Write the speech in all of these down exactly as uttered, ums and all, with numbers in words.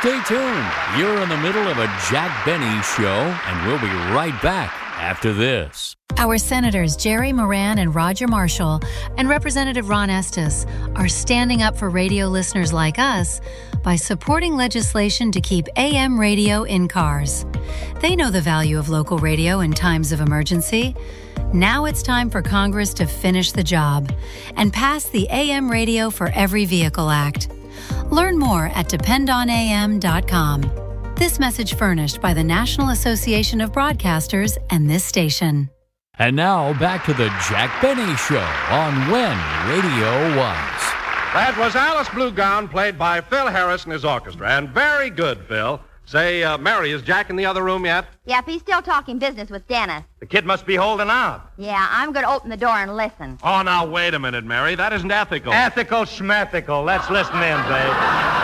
Stay tuned. You're in the middle of a Jack Benny show, and we'll be right back after this. Our Senators Jerry Moran and Roger Marshall and Representative Ron Estes are standing up for radio listeners like us by supporting legislation to keep A M radio in cars. They know the value of local radio in times of emergency. Now it's time for Congress to finish the job and pass the A M Radio for Every Vehicle Act. Learn more at depend on A M dot com. This message furnished by the National Association of Broadcasters and this station. And now back to the Jack Benny Show on When Radio Was. That was Alice Bluegown, played by Phil Harris and his orchestra. And very good, Phil. Say, uh, Mary, is Jack in the other room yet? Yep, he's still talking business with Dennis. The kid must be holding out. Yeah, I'm going to open the door and listen. Oh, now, wait a minute, Mary. That isn't ethical. Ethical schmethical. Let's listen in, babe.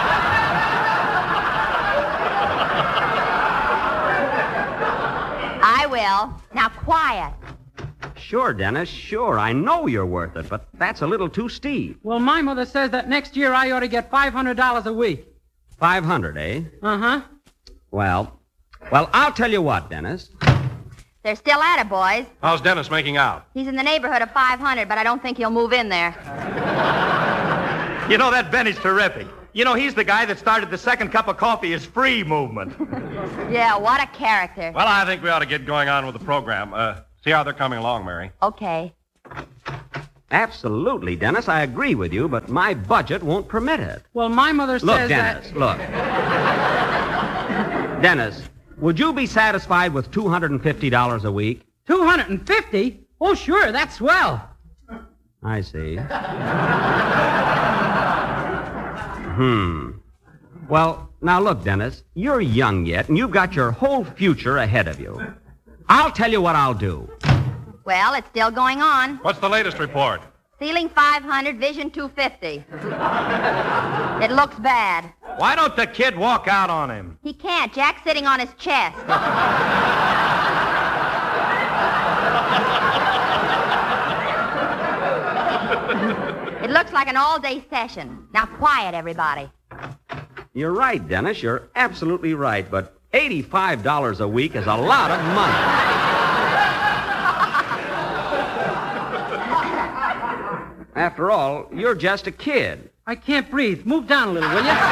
I will. Now, quiet. Sure, Dennis, sure. I know you're worth it, but that's a little too steep. Well, my mother says that next year I ought to get five hundred dollars a week. Five hundred, eh? Uh-huh. Well, well, I'll tell you what, Dennis. They're still at it, boys. How's Dennis making out? He's in the neighborhood of five hundred, but I don't think he'll move in there. You know, that Benny's terrific. You know, he's the guy that started the second cup of coffee is free movement. Yeah, what a character. Well, I think we ought to get going on with the program. Uh, see how they're coming along, Mary. Okay. Absolutely, Dennis. I agree with you, but my budget won't permit it. Well, my mother says Look, Dennis, that... look. Dennis, would you be satisfied with two hundred fifty dollars a week? two hundred fifty? Oh, sure, that's swell. I see. Hmm. Well, now look, Dennis, you're young yet, and you've got your whole future ahead of you. I'll tell you what I'll do. Well, it's still going on. What's the latest report? Ceiling five hundred, vision two fifty. It looks bad. Why don't the kid walk out on him? He can't. Jack's sitting on his chest. It looks like an all-day session. Now, quiet, everybody. You're right, Dennis. You're absolutely right. But eighty-five dollars a week is a lot of money. After all, you're just a kid. I can't breathe. Move down a little, will you?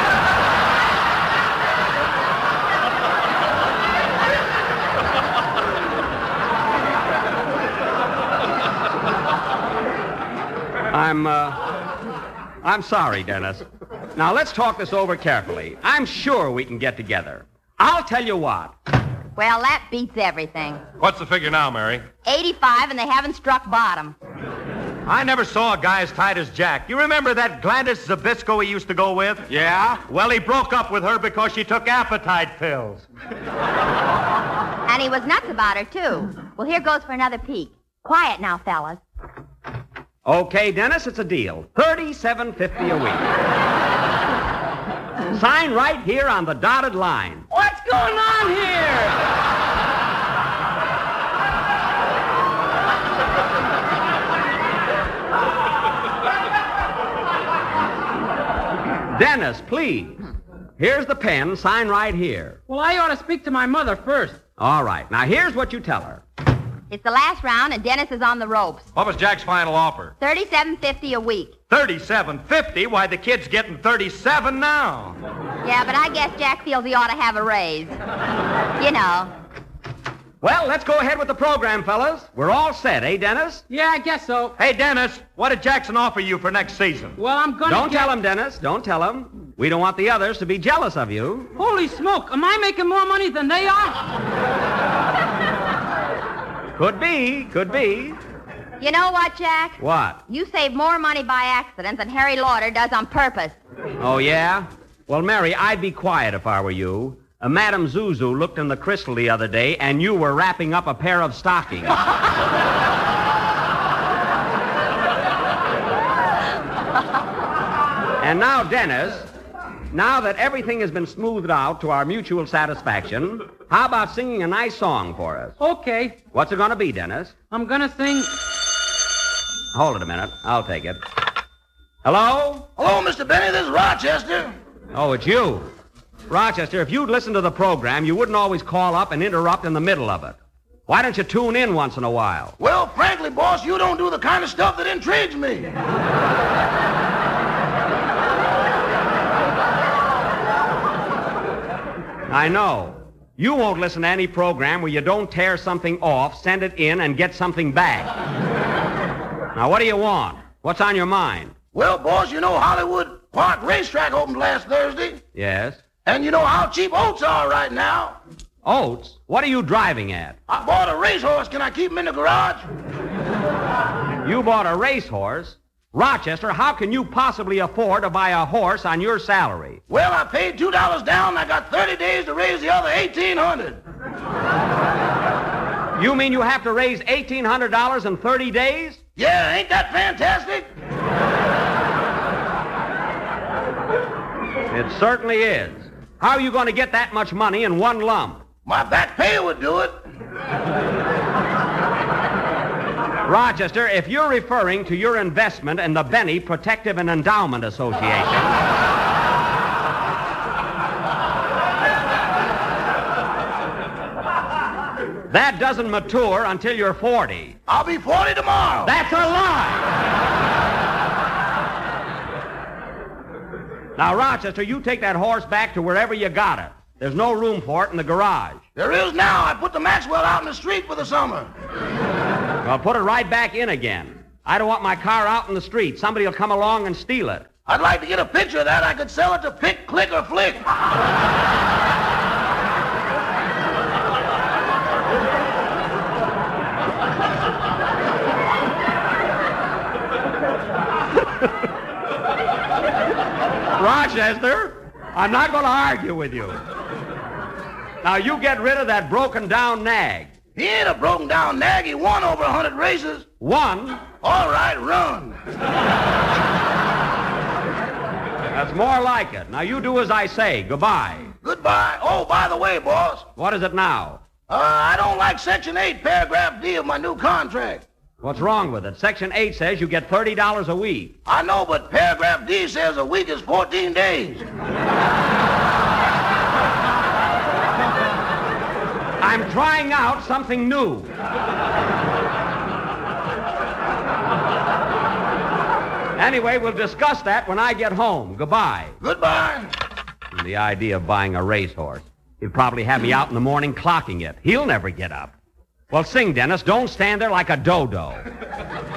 I'm, uh, I'm sorry, Dennis. Now, let's talk this over carefully. I'm sure we can get together. I'll tell you what. Well, that beats everything. What's the figure now, Mary? eighty-five, and they haven't struck bottom. I never saw a guy as tight as Jack. You remember that Gladys Zabisco he used to go with? Yeah? Well, he broke up with her because she took appetite pills. And he was nuts about her, too. Well, here goes for another peek. Quiet now, fellas. Okay, Dennis, it's a deal. thirty-seven fifty a week. Sign right here on the dotted line. What's going on here? Dennis, please. Here's the pen. Sign right here. Well, I ought to speak to my mother first. All right. Now, here's what you tell her. It's the last round, and Dennis is on the ropes. What was Jack's final offer? thirty-seven fifty a week. thirty-seven fifty? Why, the kid's getting thirty-seven now. Yeah, but I guess Jack feels he ought to have a raise. You know. Well, let's go ahead with the program, fellas. We're all set, eh, Dennis? Yeah, I guess so. Hey, Dennis, what did Jackson offer you for next season? Well, I'm going to Don't get... tell him, Dennis. Don't tell him. We don't want the others to be jealous of you. Holy smoke, am I making more money than they are? Could be, could be. You know what, Jack? What? You save more money by accident than Harry Lauder does on purpose. Oh, yeah? Well, Mary, I'd be quiet if I were you. Uh, Madame Zuzu looked in the crystal the other day, and you were wrapping up a pair of stockings. And now, Dennis, now that everything has been smoothed out to our mutual satisfaction, how about singing a nice song for us? Okay. What's it going to be, Dennis? I'm going to sing... Hold it a minute. I'll take it. Hello? Hello, Mister Benny. This is Rochester. Oh, it's you. Rochester, if you'd listened to the program, you wouldn't always call up and interrupt in the middle of it. Why don't you tune in once in a while? Well, frankly, boss, you don't do the kind of stuff that intrigues me. I know. You won't listen to any program where you don't tear something off, send it in, and get something back. Now, what do you want? What's on your mind? Well, boss, you know Hollywood Park Racetrack opened last Thursday. Yes? And you know how cheap oats are right now. Oats? What are you driving at? I bought a racehorse. Can I keep him in the garage? You bought a racehorse? Rochester, how can you possibly afford to buy a horse on your salary? Well, I paid two dollars down, and I got thirty days to raise the other eighteen hundred dollars. You mean you have to raise eighteen hundred dollars in thirty days? Yeah, ain't that fantastic? It certainly is. How are you going to get that much money in one lump? My back pay would do it. Rochester, if you're referring to your investment in the Benny Protective and Endowment Association... that doesn't mature until you're forty. I'll be forty tomorrow. That's a lie! Now, Rochester, you take that horse back to wherever you got it. There's no room for it in the garage. There is now. I put the Maxwell out in the street for the summer. Well, put it right back in again. I don't want my car out in the street. Somebody will come along and steal it. I'd like to get a picture of that. I could sell it to Pick, Click, or Flick. Rochester, I'm not going to argue with you. Now, you get rid of that broken-down nag. He ain't a broken-down nag. He won over a hundred races. One? All right, run. That's more like it. Now, you do as I say. Goodbye. Goodbye. Oh, by the way, boss. What is it now? Uh, I don't like Section eight, Paragraph D of my new contract. What's wrong with it? Section eight says you get thirty dollars a week. I know, but Paragraph D says a week is fourteen days. I'm trying out something new. Anyway, we'll discuss that when I get home. Goodbye. Goodbye. And the idea of buying a racehorse. He'll probably have me out in the morning clocking it. He'll never get up. Well, sing, Dennis. Don't stand there like a dodo.